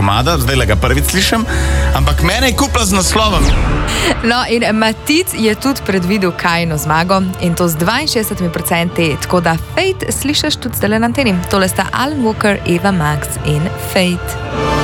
komada, zdaj ga prvič slišim, ampak mene je kupila z naslovom. No, in Matic je tudi predvidel Kajino zmago in to z 62%, tako da Fate slišiš tudi zdaj na anteni. Tole sta Alan Walker, Eva Max in Fate.